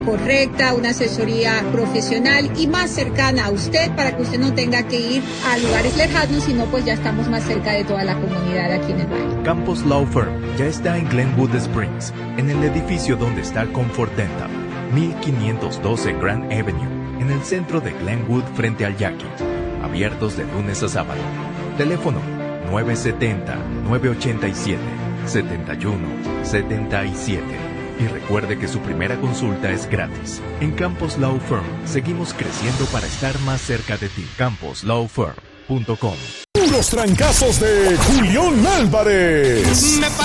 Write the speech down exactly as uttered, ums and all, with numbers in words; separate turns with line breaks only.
correcta, una asesoría profesional y más cercana a usted para que usted no tenga que ir a lugares lejanos, sino pues ya estamos más cerca de toda la comunidad aquí en el valle.
Campos Law Firm ya está en Glenwood Springs, en el edificio donde está Comfort Dental, mil quinientos doce Grand Avenue, en el centro de Glenwood frente al Yaqui. Abiertos de lunes a sábado. Teléfono nueve siete cero, nueve ocho siete, siete uno siete siete. Y recuerde que su primera consulta es gratis. En Campos Law Firm seguimos creciendo para estar más cerca de ti. Campos Law Firm punto com.
Los trancazos de Julián Álvarez.